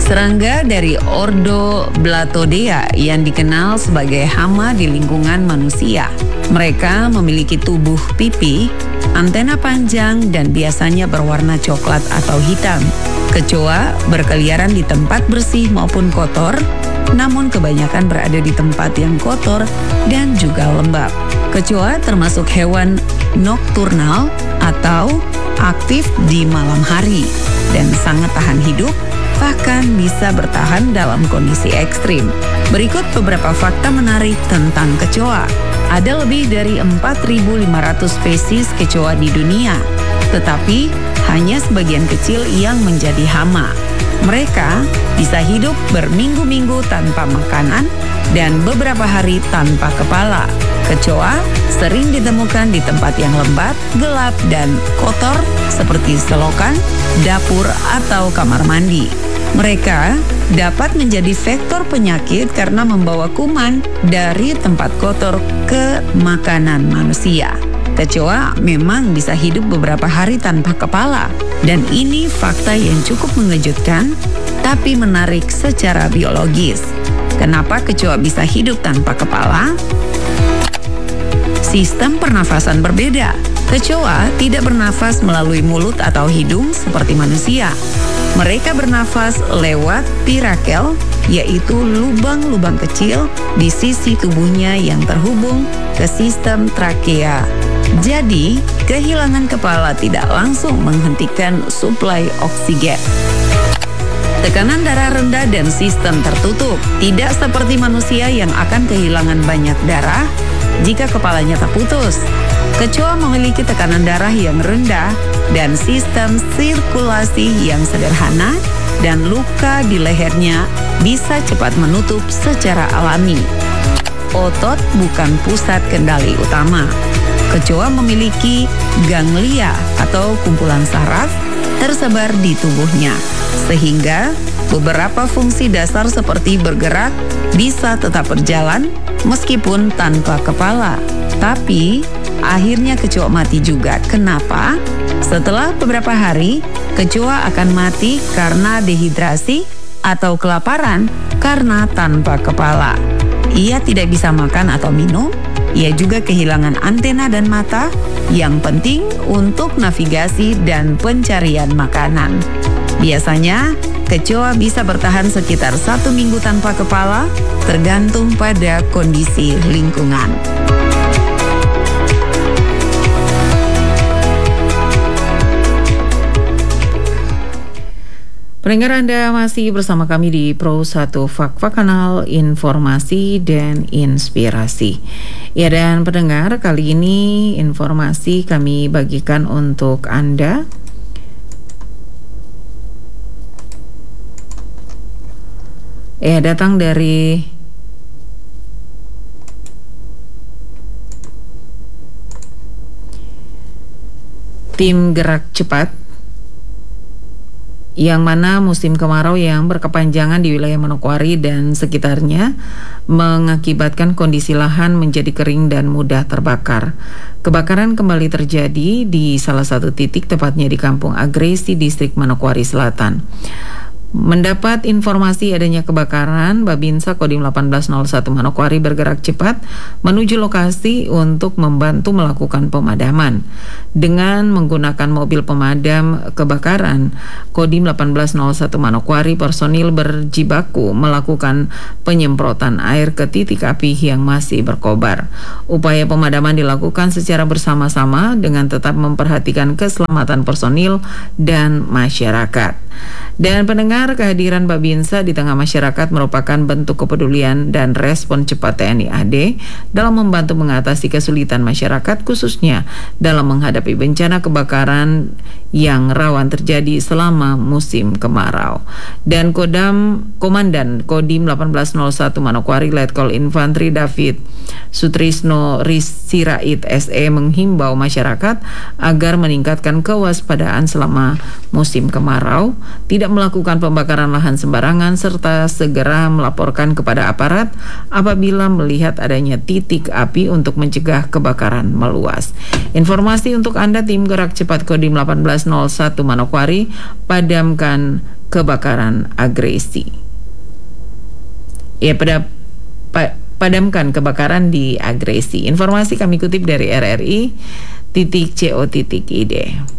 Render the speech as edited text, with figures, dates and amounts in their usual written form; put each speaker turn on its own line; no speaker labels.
Serangga dari ordo Blatodea yang dikenal sebagai hama di lingkungan manusia. Mereka memiliki tubuh pipi, antena panjang, dan biasanya berwarna coklat atau hitam. Kecoa berkeliaran di tempat bersih maupun kotor, namun kebanyakan berada di tempat yang kotor dan juga lembab. Kecoa termasuk hewan nokturnal atau aktif di malam hari dan sangat tahan hidup, bahkan bisa bertahan dalam kondisi ekstrim. Berikut beberapa fakta menarik tentang kecoa. Ada lebih dari 4.500 spesies kecoa di dunia, tetapi hanya sebagian kecil yang menjadi hama. Mereka bisa hidup berminggu-minggu tanpa makanan dan beberapa hari tanpa kepala. Kecoa sering ditemukan di tempat yang lembab, gelap, dan kotor seperti selokan, dapur, atau kamar mandi. Mereka dapat menjadi vektor penyakit karena membawa kuman dari tempat kotor ke makanan manusia. Kecoa memang bisa hidup beberapa hari tanpa kepala, dan ini fakta yang cukup mengejutkan tapi menarik secara biologis. Kenapa kecoa bisa hidup tanpa kepala? Sistem pernafasan berbeda. Kecoa tidak bernafas melalui mulut atau hidung seperti manusia. Mereka bernafas lewat pirakel, yaitu lubang-lubang kecil di sisi tubuhnya yang terhubung ke sistem trakea. Jadi, kehilangan kepala tidak langsung menghentikan suplai oksigen. Tekanan darah rendah dan sistem tertutup. Tidak seperti manusia yang akan kehilangan banyak darah jika kepalanya terputus. Kecoa memiliki tekanan darah yang rendah dan sistem sirkulasi yang sederhana, dan luka di lehernya bisa cepat menutup secara alami. Otot bukan pusat kendali utama. Kecoa memiliki ganglia atau kumpulan saraf tersebar di tubuhnya, sehingga beberapa fungsi dasar seperti bergerak bisa tetap berjalan meskipun tanpa kepala. Tapi akhirnya kecoa mati juga. Kenapa? Setelah beberapa hari, kecoa akan mati karena dehidrasi atau kelaparan karena tanpa kepala. Ia tidak bisa makan atau minum. Ia juga kehilangan antena dan mata yang penting untuk navigasi dan pencarian makanan. Biasanya, kecoa bisa bertahan sekitar 1 minggu tanpa kepala, tergantung pada kondisi lingkungan. Pendengar, Anda masih bersama kami di Pro 1 Fak-Fak, kanal informasi dan inspirasi. Ya, dan pendengar, kali ini informasi kami bagikan untuk Anda. Ya, datang dari tim gerak cepat, yang mana musim kemarau yang berkepanjangan di wilayah Manokwari dan sekitarnya mengakibatkan kondisi lahan menjadi kering dan mudah terbakar. Kebakaran kembali terjadi di salah satu titik, tepatnya di Kampung Agresi, Distrik Manokwari Selatan. Mendapat informasi adanya kebakaran, Babinsa Kodim 1801 Manokwari bergerak cepat menuju lokasi untuk membantu melakukan pemadaman. Dengan menggunakan mobil pemadam kebakaran, Kodim 1801 Manokwari personil berjibaku melakukan penyemprotan air ke titik api yang masih berkobar. Upaya pemadaman dilakukan secara bersama-sama dengan tetap memperhatikan keselamatan personil dan masyarakat. Dan pendengar, kehadiran Babinsa di tengah masyarakat merupakan bentuk kepedulian dan respon cepat TNI AD dalam membantu mengatasi kesulitan masyarakat, khususnya dalam menghadapi bencana kebakaran yang rawan terjadi selama musim kemarau. Dan Komandan Kodim 1801 Manokwari Letkol Infantri David Sutrisno Sirait SE menghimbau masyarakat agar meningkatkan kewaspadaan selama musim kemarau, tidak melakukan pembakaran lahan sembarangan, serta segera melaporkan kepada aparat apabila melihat adanya titik api untuk mencegah kebakaran meluas. Informasi untuk Anda, tim gerak cepat Kodim 1801 Manokwari, padamkan kebakaran agresi. Ya, padamkan kebakaran di agresi. Informasi kami kutip dari RRI.co.id.